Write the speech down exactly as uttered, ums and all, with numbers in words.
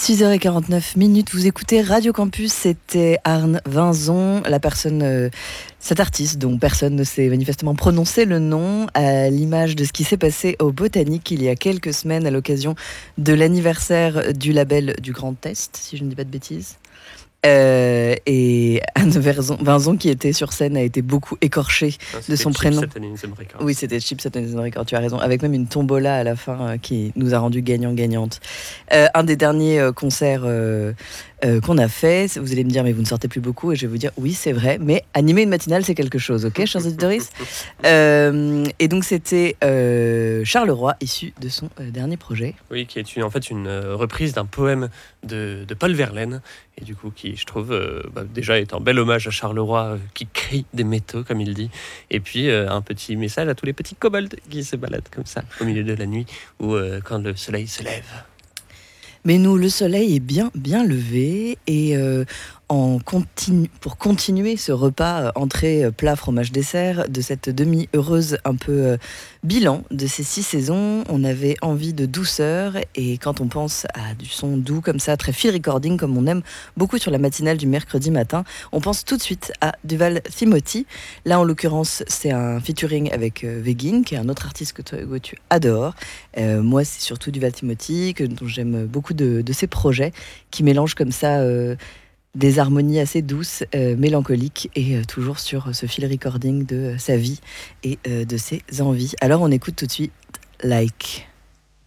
six heures quarante-neuf minutes, vous écoutez Radio Campus, c'était Arne Vinzon, la personne, euh, cet artiste dont personne ne sait manifestement prononcer le nom, à l'image de ce qui s'est passé au Botanique il y a quelques semaines à l'occasion de l'anniversaire du label du Grand Est, si je ne dis pas de bêtises. Euh, et Anne Vinzon qui était sur scène a été beaucoup écorché ah, de son prénom. Oui, c'était Chips Satanism Records, tu as raison, avec même une tombola à la fin euh, qui nous a rendu gagnant-gagnante. Euh, un des derniers euh, concerts euh, euh, qu'on a fait, vous allez me dire mais vous ne sortez plus beaucoup, et je vais vous dire oui c'est vrai, mais animer une matinale c'est quelque chose, ok chers auditeurs. euh, Et donc c'était euh, Charleroi, issu de son euh, dernier projet. Oui, qui est une, en fait une euh, reprise d'un poème de, de Paul Verlaine, et du coup qui je trouve euh, bah, déjà est un bel hommage à Charleroi euh, qui crie des métaux comme il dit, et puis euh, un petit message à tous les petits kobolds qui se baladent comme ça au milieu de la nuit ou euh, quand le soleil se lève. Mais nous, le soleil est bien, bien levé, et euh, en continu, pour continuer ce repas euh, entrée, euh, plat, fromage, dessert de cette demi-heureuse un peu euh, bilan de ces six saisons, on avait envie de douceur, et quand on pense à du son doux comme ça, très field recording comme on aime beaucoup sur la matinale du mercredi matin, on pense tout de suite à Duval Timothy. Là, en l'occurrence, c'est un featuring avec euh, Veggin, qui est un autre artiste que toi, Hugo, tu adores. Euh, moi, c'est surtout Duval Timothy, que, dont j'aime beaucoup de, de ses projets, qui mélangent comme ça euh, des harmonies assez douces, euh, mélancoliques, et euh, toujours sur ce fil recording de euh, sa vie et euh, de ses envies. Alors on écoute tout de suite Like.